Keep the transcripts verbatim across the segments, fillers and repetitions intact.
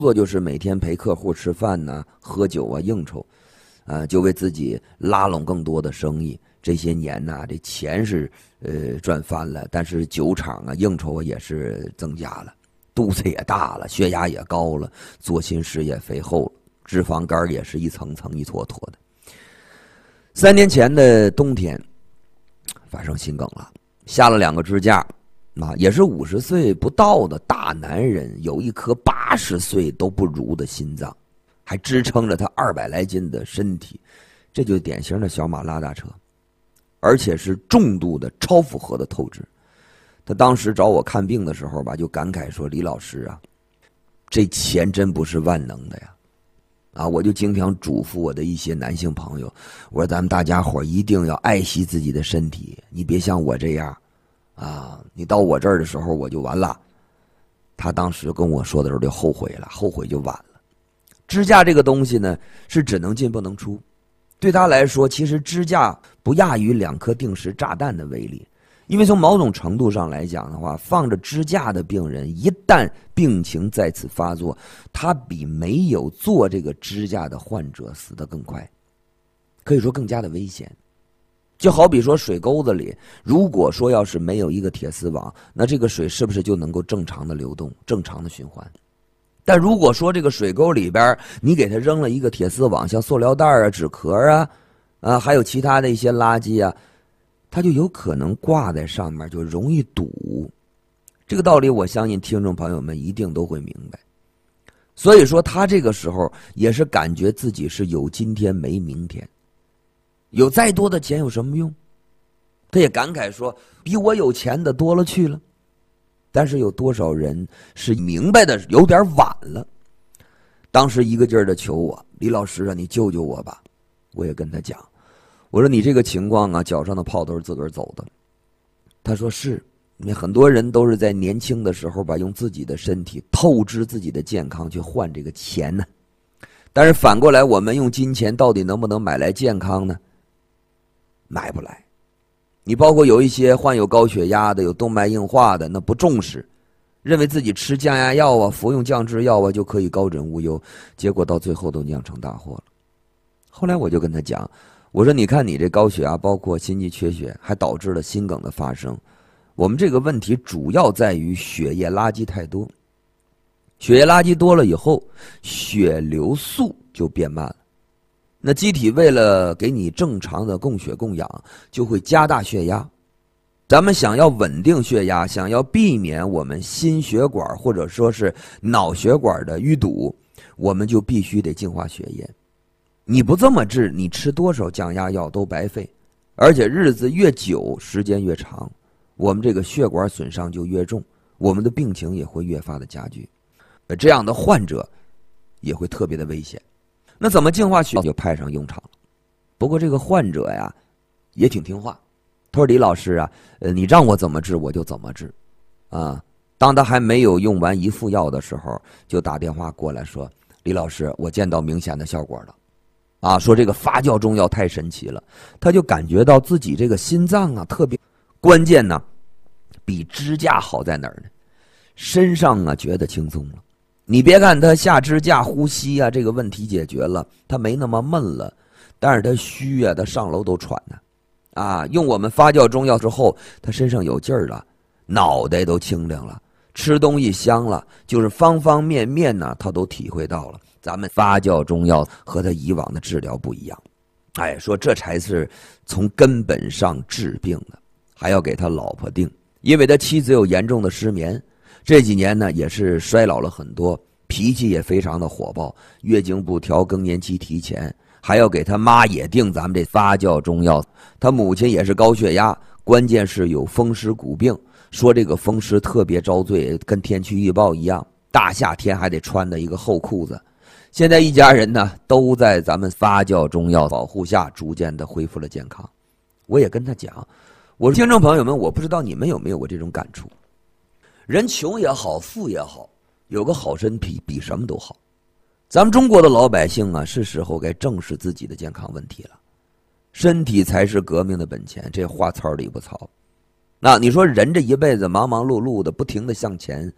作就是每天陪客户吃饭呢、喝酒啊、应酬，啊，就为自己拉拢更多的生意。这些年呢，这钱是呃赚翻了，但是酒场啊、应酬啊也是增加了，肚子也大了，血压也高了，做心事也肥厚了，脂肪肝也是一层层一坨坨的。三年前的冬天，发生心梗了，下了两个支架。啊，也是五十岁不到的大男人，有一颗八十岁都不如的心脏，还支撑着他二百来斤的身体，这就典型的小马拉大车，而且是重度的超负荷的透支。他当时找我看病的时候吧，就感慨说：“李老师啊，这钱真不是万能的呀！”啊，我就经常嘱咐我的一些男性朋友，我说咱们大家伙一定要爱惜自己的身体，你别像我这样。啊，你到我这儿的时候我就完了。他当时跟我说的时候就后悔了，后悔就晚了。支架这个东西呢，是只能进不能出，对他来说，其实支架不亚于两颗定时炸弹的威力。因为从某种程度上来讲的话，放着支架的病人，一旦病情再次发作，他比没有做这个支架的患者死得更快，可以说更加的危险。就好比说水沟子里，如果说要是没有一个铁丝网，那这个水是不是就能够正常的流动、正常的循环？但如果说这个水沟里边你给它扔了一个铁丝网，像塑料袋啊、纸壳啊，啊，还有其他的一些垃圾啊，它就有可能挂在上面，就容易堵。这个道理，我相信听众朋友们一定都会明白。所以说，他这个时候也是感觉自己是有今天没明天。有再多的钱有什么用？他也感慨说，比我有钱的多了去了。但是有多少人是明白的有点晚了？当时一个劲儿的求我，李老师啊，你救救我吧。我也跟他讲，我说你这个情况啊，脚上的泡都是自个儿走的。他说是，你很多人都是在年轻的时候吧，用自己的身体透支自己的健康去换这个钱呢。但是反过来，我们用金钱到底能不能买来健康呢？买不来。你包括有一些患有高血压的、有动脉硬化的，那不重视，认为自己吃降压药啊、服用降脂药啊就可以高枕无忧，结果到最后都酿成大祸了。后来我就跟他讲，我说你看你这高血压，包括心肌缺血，还导致了心梗的发生。我们这个问题主要在于血液垃圾太多，血液垃圾多了以后，血流速就变慢了。那机体为了给你正常的供血供氧，就会加大血压。咱们想要稳定血压，想要避免我们心血管或者说是脑血管的淤堵，我们就必须得净化血液。你不这么治，你吃多少降压药都白费，而且日子越久，时间越长，我们这个血管损伤就越重，我们的病情也会越发的加剧。这样的患者也会特别的危险。那怎么净化血就派上用场了。不过这个患者呀，也挺听话。他说：“李老师啊，呃，你让我怎么治我就怎么治，啊。”当他还没有用完一副药的时候，就打电话过来说：“李老师，我见到明显的效果了，啊，说这个发酵中药太神奇了。”他就感觉到自己这个心脏啊特别关键呢，比支架好在哪儿呢？身上啊觉得轻松了。你别看他下支架呼吸啊，这个问题解决了，他没那么闷了，但是他虚啊，他上楼都喘呢，啊，用我们发酵中药之后，他身上有劲儿了，脑袋都清亮了，吃东西香了，就是方方面面呢，他都体会到了。咱们发酵中药和他以往的治疗不一样，哎，说这才是从根本上治病的。还要给他老婆定，因为他妻子有严重的失眠。这几年呢，也是衰老了很多，脾气也非常的火爆，月经不调，更年期提前，还要给他妈也定咱们这发酵中药。他母亲也是高血压，关键是有风湿骨病，说这个风湿特别遭罪，跟天气预报一样，大夏天还得穿的一个厚裤子。现在一家人呢，都在咱们发酵中药保护下，逐渐的恢复了健康。我也跟他讲，我说听众朋友们，我不知道你们有没有过这种感触。人穷也好，富也好，有个好身体比什么都好。咱们中国的老百姓啊，是时候该正视自己的健康问题了。身体才是革命的本钱，这话糙理不糙。那你说人这一辈子忙忙碌碌的，不停的向前，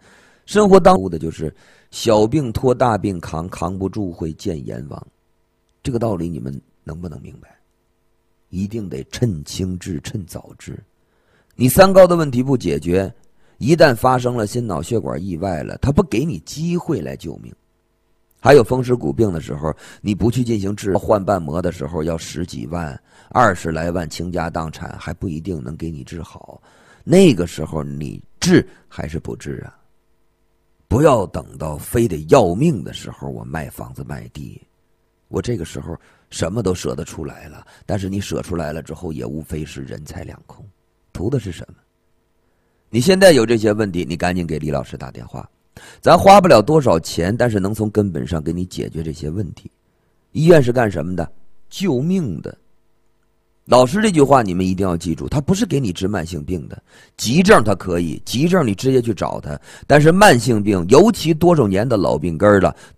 生活当务的就是小病拖大病扛，扛不住会见阎王。这个道理你们能不能明白？一定得趁轻治，趁早治。你三高的问题不解决，一旦发生了心脑血管意外了，他不给你机会来救命。还有风湿骨病的时候，你不去进行治疗，换瓣膜的时候要十几万、二十来万倾家荡产，还不一定能给你治好。那个时候你治还是不治啊？不要等到非得要命的时候，我卖房子卖地。我这个时候什么都舍得出来了，但是你舍出来了之后，也无非是人财两空，图的是什么？你现在有这些问题，你赶紧给李老师打电话，咱花不了多少钱，但是能从根本上给你解决这些问题。医院是干什么的？救命的。老师这句话你们一定要记住，他不是给你治慢性病的，急症他可以，急症你直接去找他，但是慢性病，尤其多少年的老病根了，